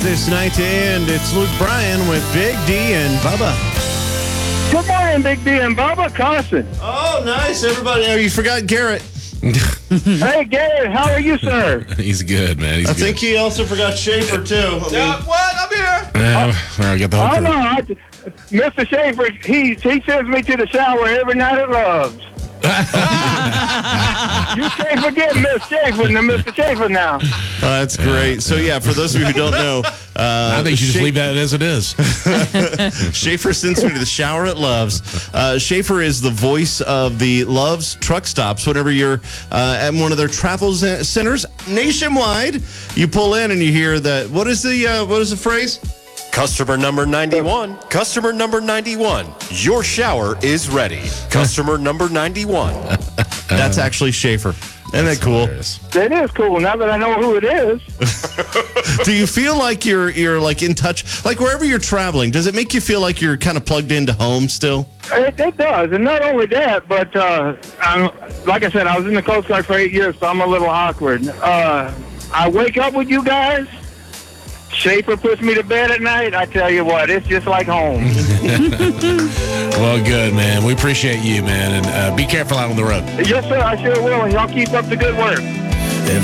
This night, and it's Luke Bryan with Big D and Bubba. Good morning, Big D and Bubba. Carson. Oh, nice, everybody. Oh, you forgot Garrett. Hey, Garrett, how are you, sir? He's good, man. I think he also forgot Schaefer, too. What? I'm here. I got the whole Oh, crew. no, Mr. Schaefer, he sends me to the shower every night at Love's. You can't forget Miss Schaefer and Mr. Schaefer now. That's great. So, yeah, for those of you who don't know, I think you should just leave that as it is. Schaefer sends me to the shower at Love's. Schaefer is the voice of the Love's truck stops. Whenever you're at one of their travel centers nationwide, you pull in and you hear that. What is the phrase? Customer number 91. Customer number 91. Your shower is ready. Customer number 91. That's actually Schaefer. Isn't that cool? That is cool. Now that I know who it is. Do you feel like you're like in touch, like wherever you're traveling? Does it make you feel like you're kind of plugged into home still? It does, and not only that, but like I said, I was in the Coast Guard for 8 years, so I'm a little awkward. I wake up with you guys. Schaefer puts me to bed at night. I tell you what, it's just like home. Well, good, man. We appreciate you, man. And be careful out on the road. Yes, sir, I sure will, and y'all keep up the good work.